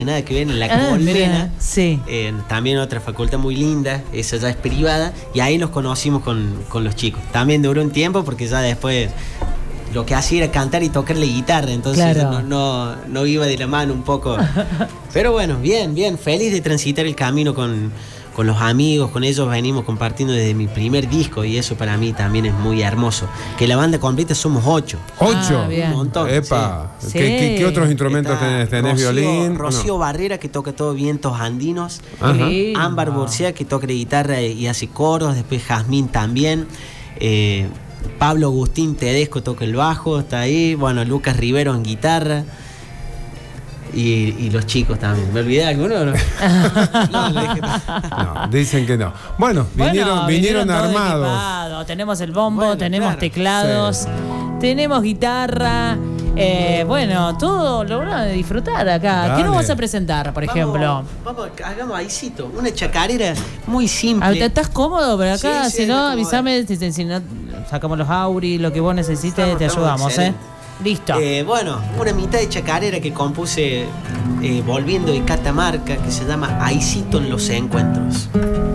nada que ver, en La Colmena. Sí. También otra facultad muy linda, esa ya es privada, y ahí nos conocimos con los chicos. También duró un tiempo porque ya después lo que hacía era cantar y tocar la guitarra, entonces claro, no iba de la mano un poco. Pero bueno, bien, feliz de transitar el camino con los amigos, con ellos venimos compartiendo desde mi primer disco y eso para mí también es muy hermoso. Que la banda completa somos 8. ¿8? Un montón. Epa. Sí. ¿Qué otros instrumentos tenés? ¿Tenés violín? Rocío Barrera, que toca todo vientos andinos. Ámbar Borcea, que toca la guitarra y hace coros. Después Jazmín también. Pablo Agustín Tedesco toca el bajo, está ahí. Bueno, Lucas Rivero en guitarra. Y los chicos también. ¿Me olvidé de alguno o no? No, dicen que no. Bueno, vinieron armados. Equipado. Tenemos el bombo, tenemos teclados, tenemos guitarra. Todo lo van a disfrutar acá. Dale. ¿Qué nos vas a presentar, por ejemplo? Hagamos ahícito, una chacarera muy simple. ¿Estás cómodo por acá? Sí, si no, cómodo. avísame. Si no, sacamos los auris, lo que vos necesites, te ayudamos, excelente. Listo. Una mitad de chacarera que compuse volviendo de Catamarca, que se llama Aícito en los encuentros.